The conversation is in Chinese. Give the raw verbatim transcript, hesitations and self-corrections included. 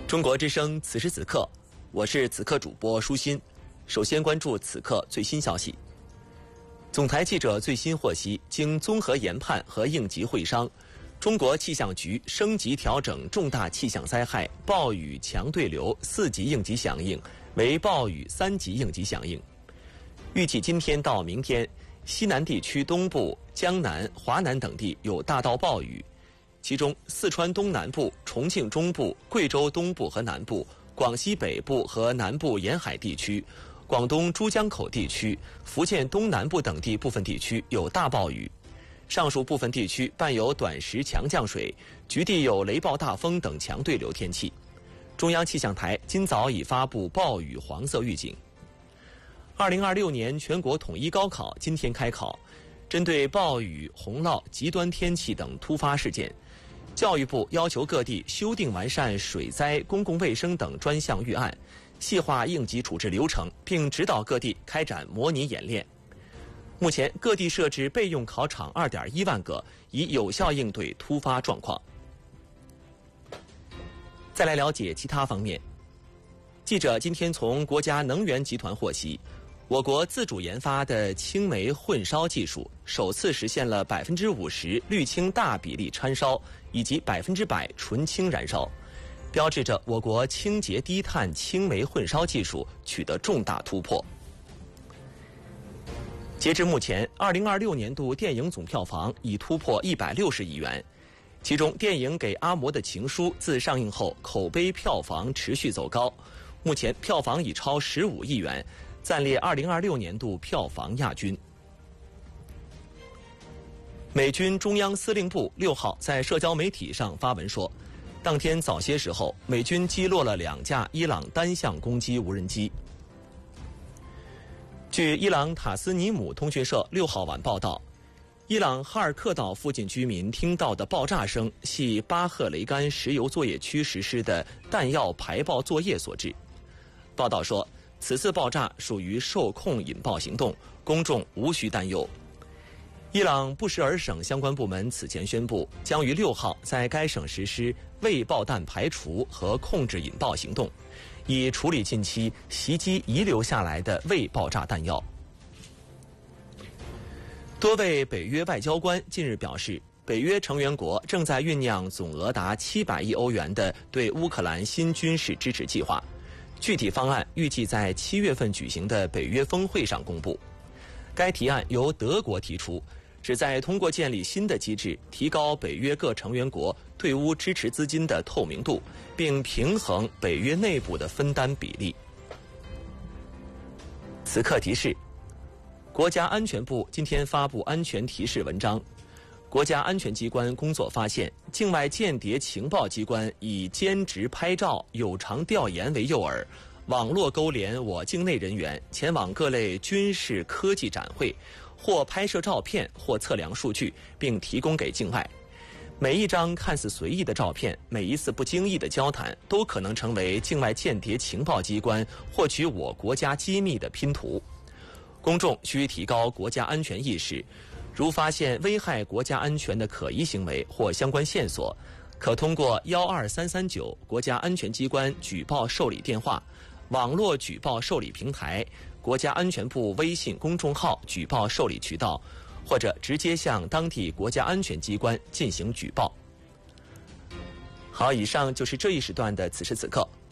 中国之声，此时此刻，我是此刻主播舒心。首先关注此刻最新消息。总台记者最新获悉，经综合研判和应急会商，中国气象局升级调整重大气象灾害暴雨强对流四级应急响应为暴雨三级应急响应。预计今天到明天，西南地区东部、江南、华南等地有大到暴雨，其中四川东南部、重庆中部、贵州东部和南部、广西北部和南部沿海地区、广东珠江口地区、福建东南部等地部分地区有大暴雨，上述部分地区伴有短时强降水，局地有雷暴大风等强对流天气。中央气象台今早已发布暴雨黄色预警。二零二六年全国统一高考今天开考，针对暴雨、洪涝、极端天气等突发事件，教育部要求各地修订完善水灾、公共卫生等专项预案，细化应急处置流程，并指导各地开展模拟演练。目前，各地设置备用考场 二点一万个，以有效应对突发状况。再来了解其他方面。记者今天从国家能源集团获悉，我国自主研发的氢煤混烧技术首次实现了百分之五十氯氢大比例掺烧以及百分之百纯氢燃烧，标志着我国清洁低碳氢煤混烧技术取得重大突破。截至目前，二零二六年度电影总票房已突破一百六十亿元，其中电影《给阿嬷的情书》自上映后口碑票房持续走高，目前票房已超十五亿元，暂列二零二六年度票房亚军。美军中央司令部六号在社交媒体上发文说，当天早些时候，美军击落了两架伊朗单向攻击无人机。据伊朗塔斯尼姆通讯社六号晚报道，伊朗哈尔克岛附近居民听到的爆炸声系巴赫雷干石油作业区实施的弹药排爆作业所致。报道说，此次爆炸属于受控引爆行动，公众无需担忧。伊朗布什尔省相关部门此前宣布，将于六号在该省实施未爆弹排除和控制引爆行动，以处理近期袭击遗留下来的未爆炸弹药。多位北约外交官近日表示，北约成员国正在酝酿总额达七百亿欧元的对乌克兰新军事支持计划，具体方案预计在七月份举行的北约峰会上公布。该提案由德国提出，旨在通过建立新的机制，提高北约各成员国对乌支持资金的透明度，并平衡北约内部的分担比例。此刻提示：国家安全部今天发布安全提示文章。国家安全机关工作发现，境外间谍情报机关以兼职拍照、有偿调研为诱饵，网络勾连我境内人员前往各类军事科技展会，或拍摄照片，或测量数据，并提供给境外。每一张看似随意的照片，每一次不经意的交谈，都可能成为境外间谍情报机关获取我国家机密的拼图。公众需提高国家安全意识，如发现危害国家安全的可疑行为或相关线索，可通过幺二三三九国家安全机关举报受理电话、网络举报受理平台、国家安全部微信公众号举报受理渠道，或者直接向当地国家安全机关进行举报。好，以上就是这一时段的此时此刻，